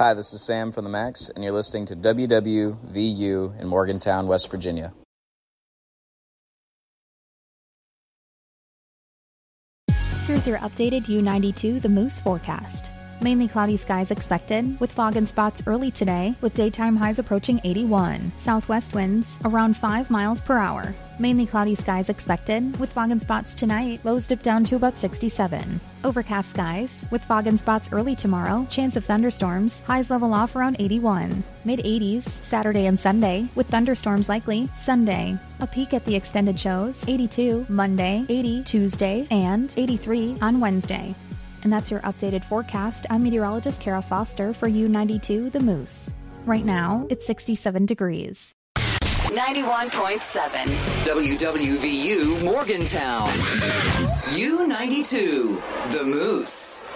Hi, this is Sam from the Max, and you're listening to WWVU in Morgantown, West Virginia. Here's your updated U92 The Moose forecast. Mainly cloudy skies expected, with fog and spots early today, with daytime highs approaching 81. Southwest winds around 5 miles per hour. Mainly cloudy skies expected, with fog and spots tonight, lows dip down to about 67. Overcast skies, with fog and spots early tomorrow, chance of thunderstorms, highs level off around 81. Mid-80s, Saturday and Sunday, with thunderstorms likely Sunday. A peek at the extended shows, 82 Monday, 80 Tuesday, and 83 on Wednesday. And that's your updated forecast. I'm meteorologist Kara Foster for U92 The Moose. Right now, it's 67 degrees. 91.7 WWVU Morgantown. U92 The Moose.